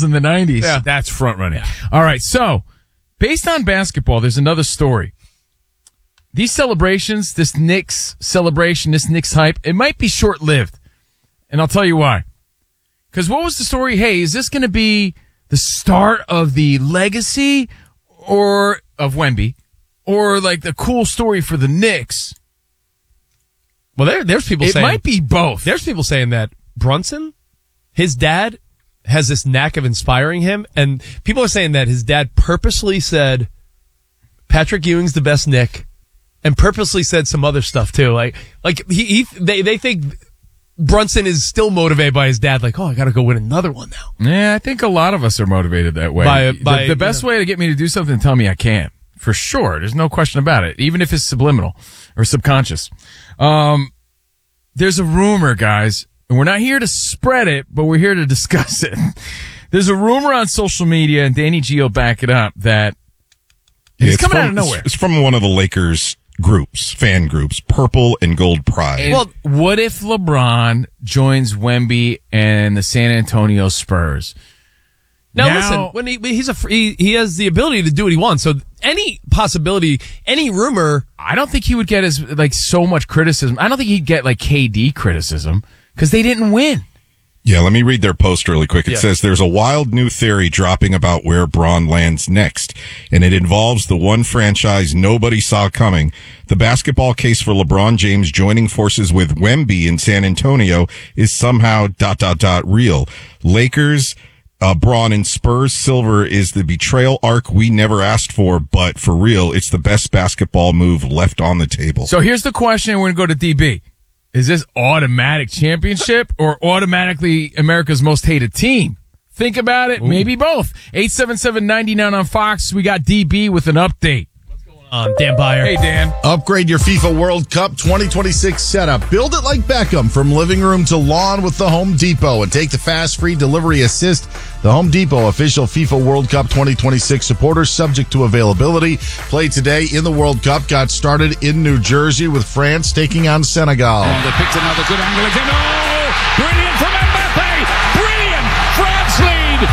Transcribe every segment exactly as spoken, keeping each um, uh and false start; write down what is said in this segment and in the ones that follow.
Bulls in the nineties. Yeah. That's front running. Yeah. All right, so based on basketball, there's another story. These celebrations, this Knicks celebration, this Knicks hype, it might be short-lived. And I'll tell you why. Because what was the story? Hey, is this going to be the start of the legacy or of Wemby, or like the cool story for the Knicks? Well, there, there's people It saying... might be both. There's people saying that Brunson, his dad, has this knack of inspiring him, and people are saying that his dad purposely said Patrick Ewing's the best Knick, and purposely said some other stuff too. Like, like he, he they, they think Brunson is still motivated by his dad. Like, oh, I got to go win another one now. Yeah, I think a lot of us are motivated that way. By, by, the, the best you know, way to get me to do something, tell me I can't. For sure. There's no question about it. Even if it's subliminal or subconscious. Um, there's a rumor, guys, and we're not here to spread it, but we're here to discuss it. There's a rumor on social media, and Danny G will back it up, that yeah, it's, it's coming from, out of nowhere. It's from one of the Lakers groups, fan groups, Purple and Gold Pride. And well, what if LeBron joins Wemby and the San Antonio Spurs? Now, now listen, when he he's a he, he has the ability to do what he wants. So any possibility, any rumor, I don't think he would get as like so much criticism. I don't think he'd get like K D criticism because they didn't win. Yeah, let me read their post really quick. It yeah. says, there's a wild new theory dropping about where Bron lands next, and it involves the one franchise nobody saw coming. The basketball case for LeBron James joining forces with Wemby in San Antonio is somehow dot, dot, dot real. Lakers, uh, Bron and Spurs silver is the betrayal arc we never asked for, but for real, it's the best basketball move left on the table. So here's the question. We're going to go to D B. Is this automatic championship or automatically America's most hated team? Think about it. Ooh. Maybe both. eight seven seven, nine nine on Fox. We got D B with an update. What's going on, Dan Byer? Hey, Dan. Upgrade your FIFA World Cup twenty twenty-six setup. Build it like Beckham from living room to lawn with the Home Depot, and take the fast free delivery assist. The Home Depot official FIFA World Cup twenty twenty-six supporter, subject to availability. Play today in the World Cup. Got started in New Jersey with France taking on Senegal. And they picked another good angle again. Oh, brilliant from Mbappe. Brilliant. France lead.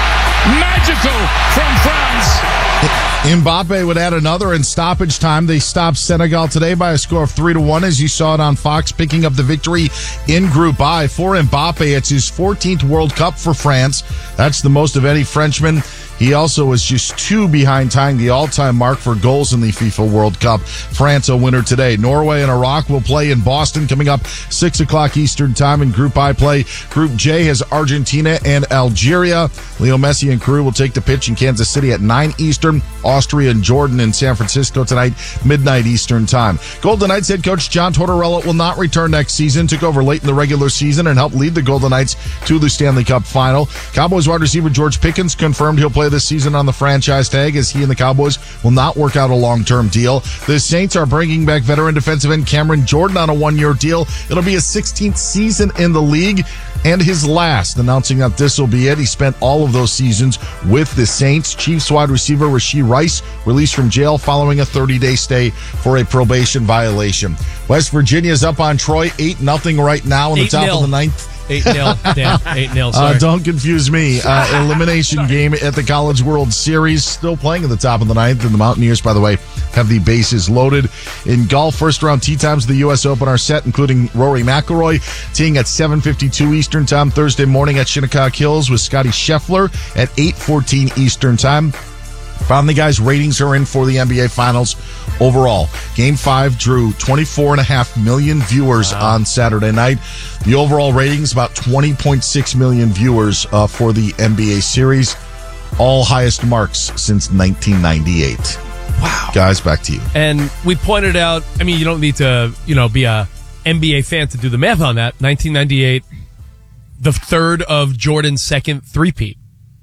Magical from France. Mbappe would add another in stoppage time. They stopped Senegal today by a score of three to one, as you saw it on Fox, picking up the victory in Group I. For Mbappe, it's his fourteenth World Cup for France. That's the most of any Frenchman. He also was just two behind tying the all-time mark for goals in the FIFA World Cup. France a winner today. Norway and Iraq will play in Boston coming up six o'clock Eastern time in Group I play. Group J has Argentina and Algeria. Leo Messi and crew will take the pitch in Kansas City at nine Eastern. Austria and Jordan in San Francisco tonight, midnight Eastern time. Golden Knights head coach John Tortorella will not return next season. Took over late in the regular season and helped lead the Golden Knights to the Stanley Cup final. Cowboys wide receiver George Pickens confirmed he'll play this season on the franchise tag, as he and the Cowboys will not work out a long-term deal. The Saints are bringing back veteran defensive end Cameron Jordan on a one-year deal. It'll be his sixteenth season in the league and his last, announcing that this will be it. He spent all of those seasons with the Saints. Chiefs wide receiver Rashee Rice released from jail following a thirty-day stay for a probation violation. West Virginia's up on Troy eight nothing right now in the top of the ninth. eight nil, Dan. eight nil, sorry. Uh, don't confuse me. Uh, elimination game at the College World Series. Still playing at the top of the ninth. And the Mountaineers, by the way, have the bases loaded. In golf, first round tee times of the U S Open are set, including Rory McIlroy teeing at seven fifty-two Eastern time Thursday morning at Shinnecock Hills with Scotty Scheffler at eight fourteen Eastern time. Finally, guys, ratings are in for the N B A Finals overall. Game five drew twenty-four point five million viewers wow. on Saturday night. The overall ratings, about twenty point six million viewers uh, for the N B A series. All highest marks since nineteen ninety-eight. Wow. Guys, back to you. And we pointed out, I mean, you don't need to, you know, be a N B A fan to do the math on that. nineteen ninety-eight, the third of Jordan's second three-peat.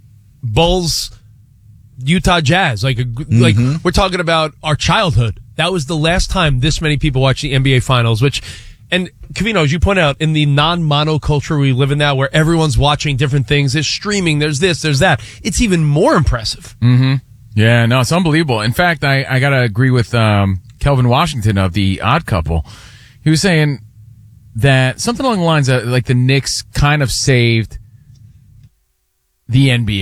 Bulls, Utah Jazz, like a, mm-hmm. like we're talking about our childhood. That was the last time this many people watched the N B A Finals, which, and Covino, as you point out, in the non-mono culture we live in now, where everyone's watching different things, there's streaming, there's this, there's that. It's even more impressive. Mm-hmm. Yeah, no, it's unbelievable. In fact, I, I gotta agree with, um, Kelvin Washington of The Odd Couple. He was saying that something along the lines of, like, the Knicks kind of saved the N B A.